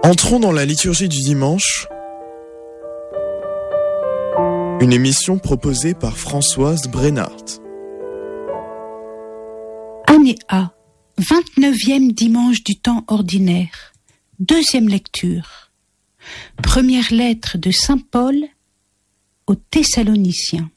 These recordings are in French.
Entrons dans la liturgie du dimanche, une émission proposée par Françoise Brennart. Année A, 29e dimanche du temps ordinaire, deuxième lecture. Première lettre de saint Paul aux Thessaloniciens.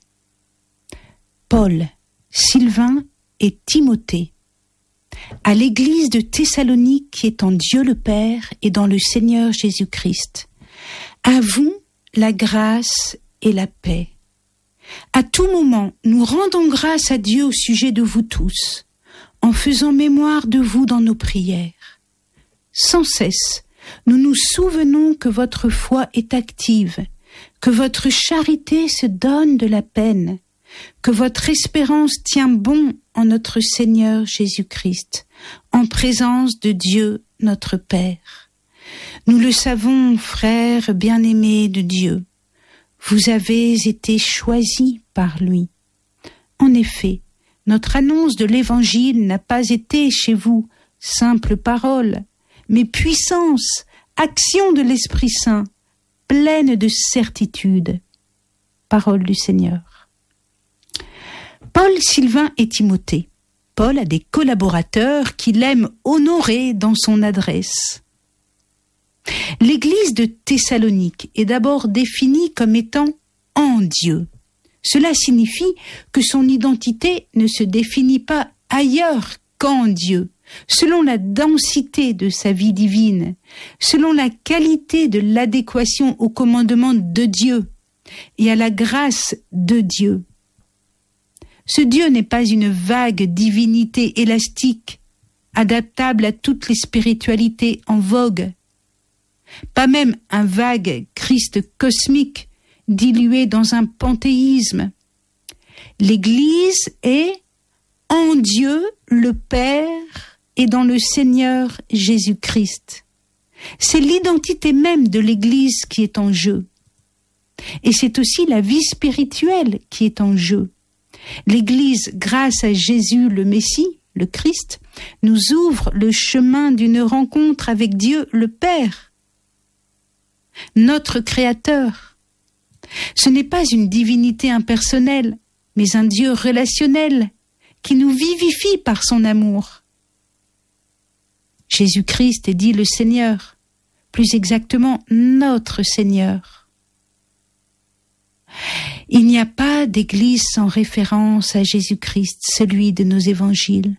Paul, Sylvain et Timothée, à l'église de Thessalonique qui est en Dieu le Père et dans le Seigneur Jésus-Christ. À vous la grâce et la paix. À tout moment, nous rendons grâce à Dieu au sujet de vous tous, en faisant mémoire de vous dans nos prières. Sans cesse, nous nous souvenons que votre foi est active, que votre charité se donne de la peine, que votre espérance tient bon en notre Seigneur Jésus-Christ, en présence de Dieu notre Père. Nous le savons, frères bien-aimés de Dieu, vous avez été choisis par lui. En effet, notre annonce de l'Évangile n'a pas été chez vous simple parole, mais puissance, action de l'Esprit Saint, pleine de certitude. Parole du Seigneur. Paul, Sylvain et Timothée. Paul a des collaborateurs qu'il aime honorer dans son adresse. L'église de Thessalonique est d'abord définie comme étant en Dieu. Cela signifie que son identité ne se définit pas ailleurs qu'en Dieu, selon la densité de sa vie divine, selon la qualité de l'adéquation au commandement de Dieu et à la grâce de Dieu. Ce Dieu n'est pas une vague divinité élastique, adaptable à toutes les spiritualités en vogue, pas même un vague Christ cosmique dilué dans un panthéisme. L'Église est en Dieu le Père et dans le Seigneur Jésus-Christ. C'est l'identité même de l'Église qui est en jeu. Et c'est aussi la vie spirituelle qui est en jeu. L'Église, grâce à Jésus le Messie, le Christ, nous ouvre le chemin d'une rencontre avec Dieu le Père, notre Créateur. Ce n'est pas une divinité impersonnelle, mais un Dieu relationnel qui nous vivifie par son amour. Jésus-Christ est dit le Seigneur, plus exactement notre Seigneur. Il n'y a pas d'église sans référence à Jésus-Christ, celui de nos évangiles.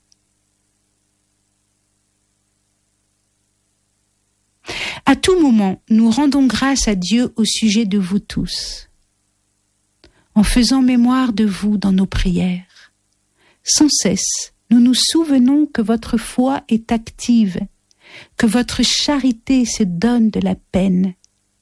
À tout moment, nous rendons grâce à Dieu au sujet de vous tous, en faisant mémoire de vous dans nos prières. Sans cesse, nous nous souvenons que votre foi est active, que votre charité se donne de la peine.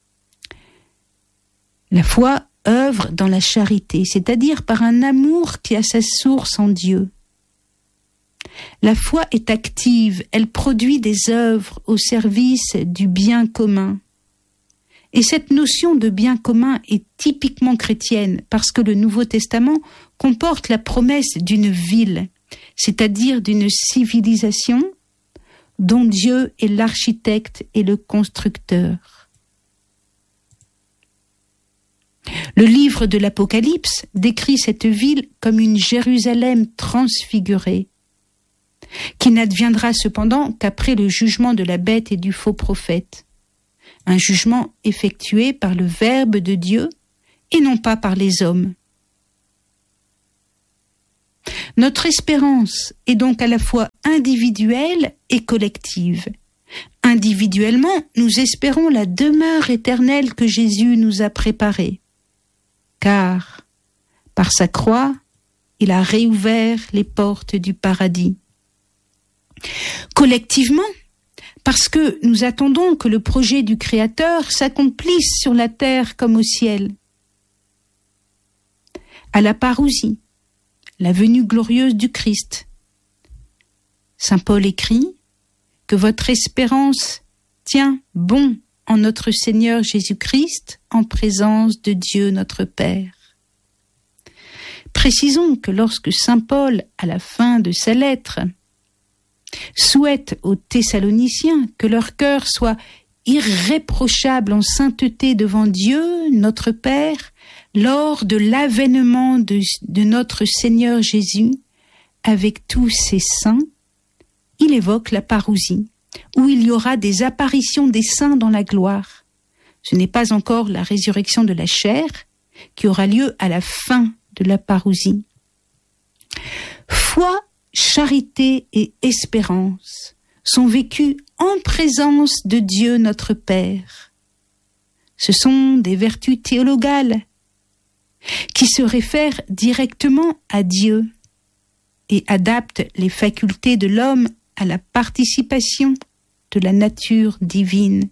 La foi œuvre dans la charité, c'est-à-dire par un amour qui a sa source en Dieu. La foi est active, elle produit des œuvres au service du bien commun. Et cette notion de bien commun est typiquement chrétienne parce que le Nouveau Testament comporte la promesse d'une ville, c'est-à-dire d'une civilisation dont Dieu est l'architecte et le constructeur. Le livre de l'Apocalypse décrit cette ville comme une Jérusalem transfigurée, qui n'adviendra cependant qu'après le jugement de la bête et du faux prophète, un jugement effectué par le Verbe de Dieu et non pas par les hommes. Notre espérance est donc à la fois individuelle et collective. Individuellement, nous espérons la demeure éternelle que Jésus nous a préparée. Car, par sa croix, il a réouvert les portes du paradis. Collectivement, parce que nous attendons que le projet du Créateur s'accomplisse sur la terre comme au ciel. À la parousie, la venue glorieuse du Christ. Saint Paul écrit que votre espérance tient bon en notre Seigneur Jésus-Christ, en présence de Dieu notre Père. Précisons que lorsque saint Paul, à la fin de sa lettre, souhaite aux Thessaloniciens que leur cœur soit irréprochable en sainteté devant Dieu, notre Père, lors de l'avènement de notre Seigneur Jésus avec tous ses saints, il évoque la parousie, où il y aura des apparitions des saints dans la gloire. Ce n'est pas encore la résurrection de la chair qui aura lieu à la fin de la parousie. Foi, charité et espérance sont vécues en présence de Dieu notre Père. Ce sont des vertus théologales qui se réfèrent directement à Dieu et adaptent les facultés de l'homme à la participation de la nature divine.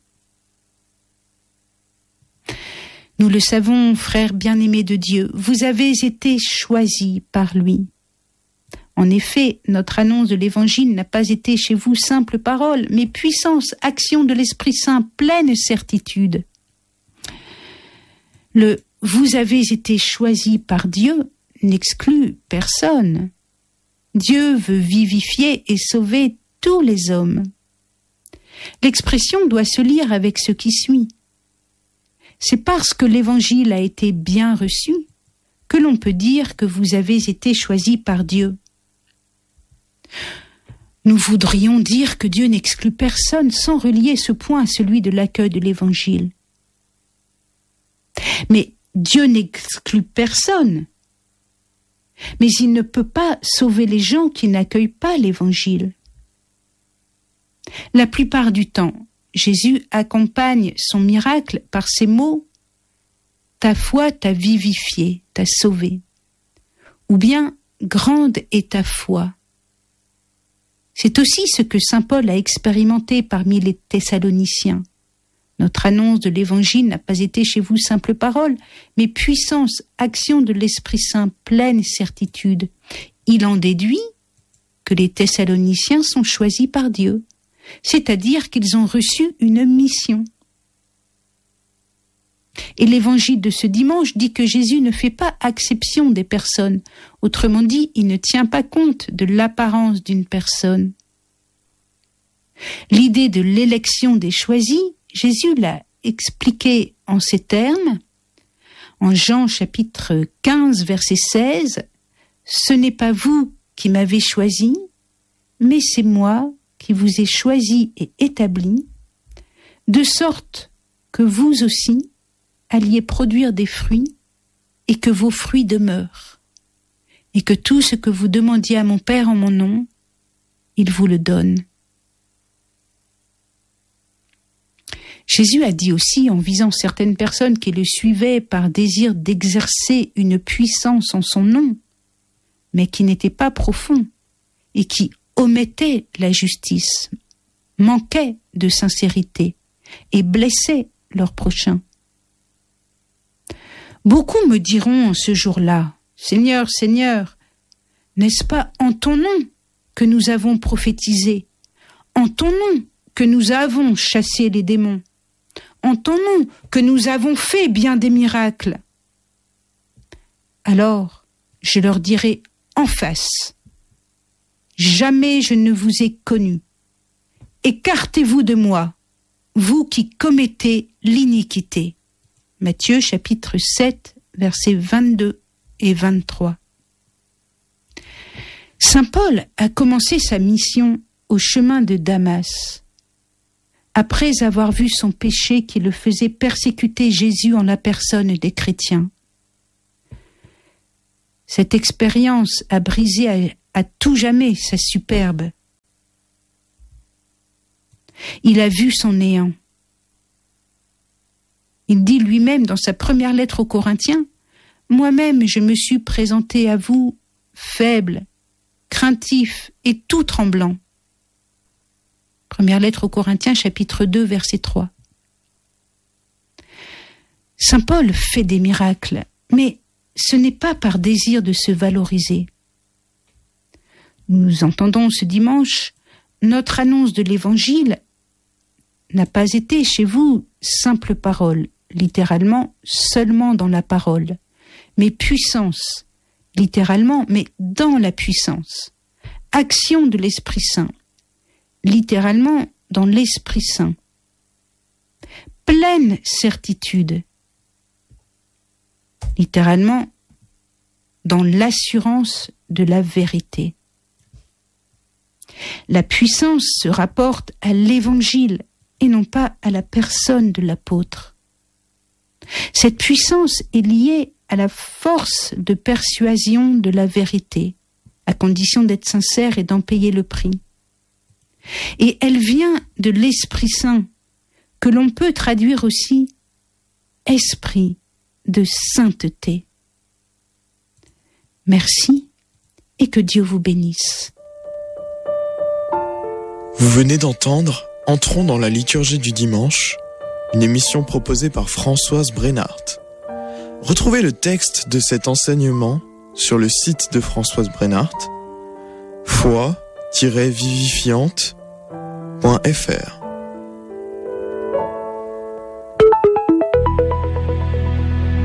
Nous le savons, frères bien-aimés de Dieu, vous avez été choisis par lui. En effet, notre annonce de l'Évangile n'a pas été chez vous simple parole, mais puissance, action de l'Esprit Saint, pleine certitude. Le « vous avez été choisis par Dieu » n'exclut personne. Dieu veut vivifier et sauver tous les hommes. L'expression doit se lire avec ce qui suit. C'est parce que l'Évangile a été bien reçu que l'on peut dire que vous avez été choisis par Dieu. Nous voudrions dire que Dieu n'exclut personne sans relier ce point à celui de l'accueil de l'Évangile. Mais Dieu n'exclut personne. Mais il ne peut pas sauver les gens qui n'accueillent pas l'Évangile. La plupart du temps, Jésus accompagne son miracle par ces mots « Ta foi t'a vivifié, t'a sauvé » ou bien « Grande est ta foi ». C'est aussi ce que saint Paul a expérimenté parmi les Thessaloniciens. Notre annonce de l'Évangile n'a pas été chez vous simple parole, mais puissance, action de l'Esprit Saint, pleine certitude. Il en déduit que les Thessaloniciens sont choisis par Dieu, c'est-à-dire qu'ils ont reçu une mission. Et l'Évangile de ce dimanche dit que Jésus ne fait pas exception des personnes. Autrement dit, il ne tient pas compte de l'apparence d'une personne. L'idée de l'élection des choisis, Jésus l'a expliqué en ces termes, en Jean chapitre 15, verset 16, « Ce n'est pas vous qui m'avez choisi, mais c'est moi qui vous ai choisi et établi, de sorte que vous aussi alliez produire des fruits et que vos fruits demeurent, et que tout ce que vous demandiez à mon Père en mon nom, il vous le donne. » Jésus a dit aussi, en visant certaines personnes qui le suivaient par désir d'exercer une puissance en son nom, mais qui n'étaient pas profonds et qui omettaient la justice, manquaient de sincérité et blessaient leur prochain. Beaucoup me diront en ce jour-là, « Seigneur, Seigneur, n'est-ce pas en ton nom que nous avons prophétisé, en ton nom que nous avons chassé les démons, en ton nom que nous avons fait bien des miracles ?» Alors, je leur dirai en face, « Jamais je ne vous ai connu. Écartez-vous de moi, vous qui commettez l'iniquité. » Matthieu chapitre 7, versets 22 et 23. Saint Paul a commencé sa mission au chemin de Damas, après avoir vu son péché qui le faisait persécuter Jésus en la personne des chrétiens. Cette expérience a brisé à tout jamais sa superbe. Il a vu son néant. Il dit lui-même dans sa première lettre aux Corinthiens, « Moi-même je me suis présenté à vous faible, craintif et tout tremblant. » Première lettre aux Corinthiens, chapitre 2, verset 3. Saint Paul fait des miracles, mais ce n'est pas par désir de se valoriser. Nous entendons ce dimanche, notre annonce de l'Évangile n'a pas été chez vous simple parole, littéralement seulement dans la parole, mais puissance, littéralement, mais dans la puissance, action de l'Esprit Saint, littéralement dans l'Esprit Saint. pleine certitude. Littéralement, dans l'assurance de la vérité. La puissance se rapporte à l'Évangile et non pas à la personne de l'apôtre. Cette puissance est liée à la force de persuasion de la vérité, à condition d'être sincère et d'en payer le prix. Et elle vient de l'Esprit Saint, que l'on peut traduire aussi esprit de sainteté. Merci et que Dieu vous bénisse. Vous venez d'entendre Entrons dans la liturgie du dimanche, une émission proposée par Françoise Brennart. Retrouvez le texte de cet enseignement sur le site de Françoise Brennart, foi-vivifiante.fr.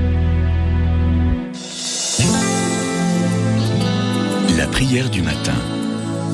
La prière du matin.